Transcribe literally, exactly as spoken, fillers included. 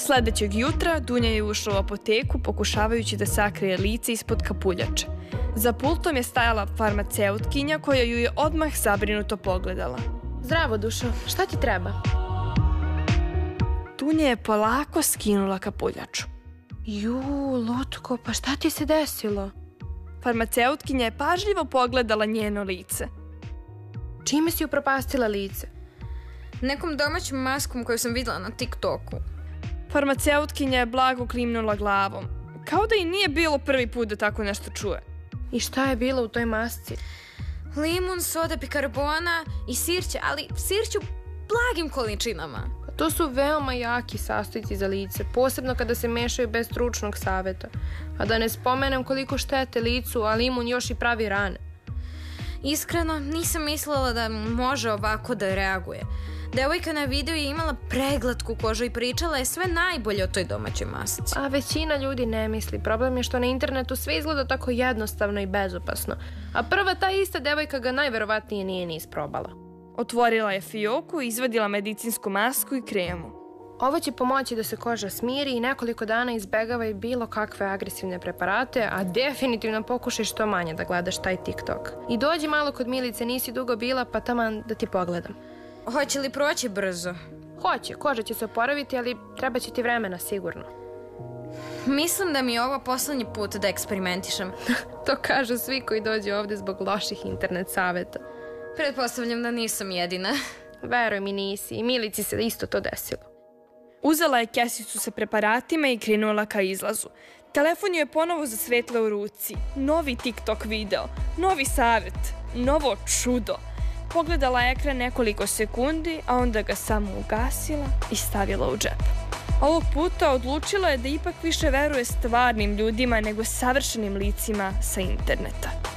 Sledećeg jutra Dunja je ušla u apoteku pokušavajući da sakrije lice ispod kapuljače. Za pultom je stajala farmaceutkinja koja ju je odmah zabrinuto pogledala. Zdravo, Dušo, šta ti treba? Dunja je polako skinula kapuljaču. Ju, lutko, pa šta ti se desilo? Farmaceutkinja je pažljivo pogledala njeno lice. Čime si upropastila lice? Nekom domaćom maskom koju sam videla na TikToku. Farmaceutkinja je blago klimnula glavom. Kao da i nije bilo prvi put da tako nešto čuje. I šta je bilo u toj masci? Limun, soda, bikarbona i sirće, ali sirće u blagim količinama. To su veoma jaki sastojci za lice, posebno kada se mešaju bez stručnog saveta. A da ne spomenem koliko štete licu, a limun još i pravi rane. Iskreno, nisam mislila da može ovako da reaguje. Devojka na videu je imala preglatku kožu i pričala je sve najbolje o toj domaćoj masci. A većina ljudi ne misli. Problem je što na internetu sve izgleda tako jednostavno i bezopasno. A prva ta ista devojka ga najverovatnije nije ni isprobala. Otvorila je fioku, izvadila medicinsku masku i kremu. Ovo će pomoći da se koža smiri i nekoliko dana izbegavaj bilo kakve agresivne preparate, a definitivno pokušaj što manje da gledaš taj TikTok. I dođi malo kod Milice, nisi dugo bila, pa taman da ti pogledam. Hoće li proći brzo? Hoće, koža će se oporaviti, ali treba će ti vremena sigurno. Mislim da mi je ovo poslednji put da eksperimentišem. To kažu svi koji dođu ovde zbog loših internet saveta. Pretpostavljam da nisam jedina. Veruj mi, nisi. I Milici se isto to desilo. Uzela je kesicu sa preparatima i krenula ka izlazu. Telefon ju je ponovo zasvetlao u ruci. Novi TikTok video, novi savet, novo čudo. Pogledala je ekran nekoliko sekundi, a onda ga samo ugasila i stavila u džep. Ovog puta odlučila je da ipak više veruje stvarnim ljudima nego savršenim licima sa interneta.